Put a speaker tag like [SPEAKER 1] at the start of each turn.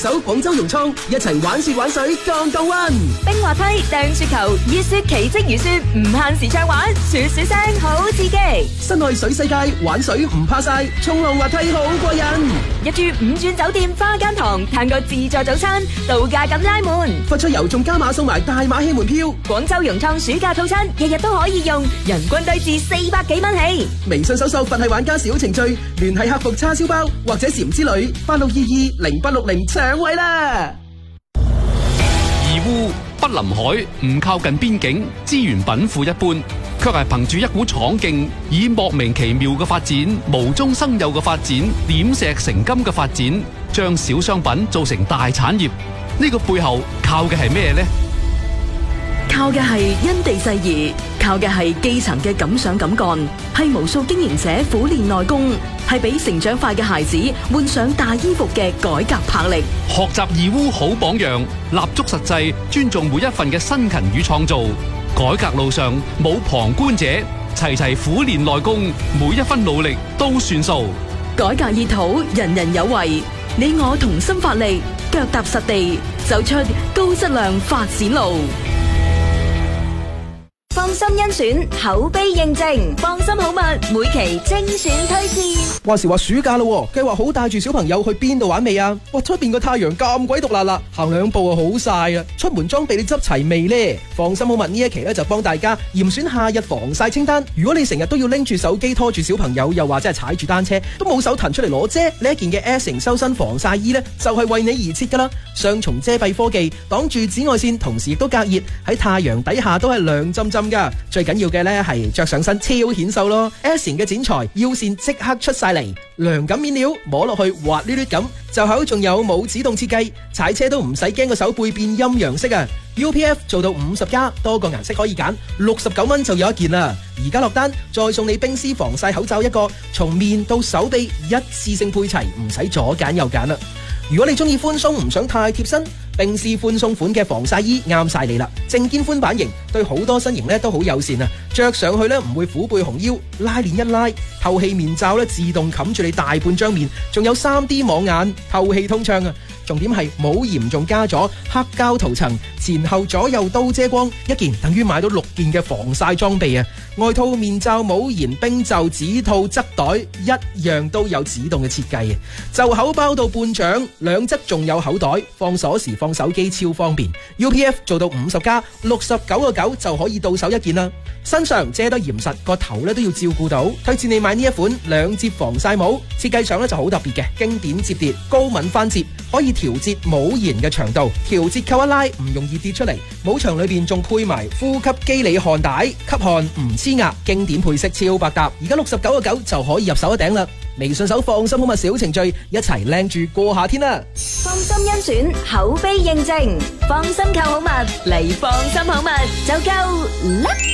[SPEAKER 1] 手廣州融創一齊玩雪玩水降降溫，
[SPEAKER 2] 冰滑梯、掟雪球、熱雪奇蹟如雪，唔限時暢玩，雪雪聲好刺激。
[SPEAKER 1] 室內水世界玩水唔怕晒，衝浪滑梯好過癮。
[SPEAKER 2] 入住5鑽酒店花間堂，嘆個自助早餐，度假咁拉滿。
[SPEAKER 1] 發出遊仲加碼送埋大馬戲門票。
[SPEAKER 2] 廣州融創暑假套餐，日日都可以用，人均低至400幾蚊起。
[SPEAKER 1] 微信搜索佛系玩家小程序，聯繫客服叉燒包或者禪之旅86220860搶位啦。
[SPEAKER 3] 義烏不臨海，唔靠近邊境，資源稟賦一般，卻係憑住一股闖勁，以莫名其妙嘅發展、無中生有嘅發展、點石成金嘅發展，將小商品做成大產業。呢個背後靠嘅係咩呢？
[SPEAKER 4] 靠嘅係因地制宜，靠嘅係基層嘅敢想敢幹，係無數經營者苦練內功，係俾成長快嘅孩子換上大衣服嘅改革魄力。
[SPEAKER 3] 學習義烏好榜樣，立足實際，尊重每一份嘅辛勤與創造。改革路上冇旁觀者，齊齊苦練內功，每一分努力都算數。
[SPEAKER 4] 改革熱土，人人有為，你我同心發力，腳踏實地，走出高質量發展路。
[SPEAKER 2] 放心甄選，口碑認證，放心好物，每期精選推薦。
[SPEAKER 1] 話時話暑假咯，計劃好帶住小朋友去邊度玩未啊？哇，出邊個太陽咁鬼毒辣辣，行2步啊好曬啊！出門裝備你執齊未呢？放心好物呢一期咧就幫大家嚴選夏日防曬清單。如果你成日都要拎住手機拖住小朋友，又或者係踩住單車，都冇手騰出嚟攞遮，呢一件嘅 S 型修身防曬衣呢，就係為你而設噶啦。雙重遮蔽科技，擋住紫外線，同時亦都隔熱，喺太陽底下都係涼浸浸噶。最緊要嘅呢係着上身超顯瘦咯。S 型嘅剪裁，腰線即刻出晒嚟，涼感面料，摸落去滑捋捋咁。袖口仲有冇指動設計，踩車都唔使驚個手背變陰陽色啊。UPF 做到50+，多個顏色可以揀，69蚊就有一件啦。而家落單再送你冰絲防曬口罩一個，從面到手臂一次性配齊，唔使左揀右揀啦。如果你中意寬鬆唔想太貼身，冰絲寬鬆款嘅防曬衣啱晒你啦。正肩寬版型，對好多身形咧都好友善啊，着上去咧唔會虎背熊腰，拉鏈一拉，透氣面罩咧自動冚住你大半張面，仲有 3D 網眼，透氣通暢啊。重點係冇嚴重加咗黑膠塗層，前後左右都遮光，一件等於買到6件嘅防曬裝備啊！外套、面罩、帽檐、冰袖、指套、側袋，一樣都有指動嘅設計啊！袖口包到半掌，兩側仲有口袋，放鎖匙、放手機超方便。UPF 做到50+，69.9就可以到手一件啦。身上遮得嚴實，個頭咧都要照顧到。推薦你買呢一款兩摺防曬帽，設計上咧就好特別嘅，經典摺疊，高敏翻摺，可以調節帽檐嘅長度，調節扣一拉唔容易跌出嚟。帽長裏邊仲配埋呼吸機理汗帶，吸汗唔黐牙，經典配色超百搭。而家69.9就可以入手一頂啦。微信搜放心好物小程序，一齊靚住過夏天啦！
[SPEAKER 2] 放心甄選，口碑認證，放心購好物嚟，放心好物就夠啦。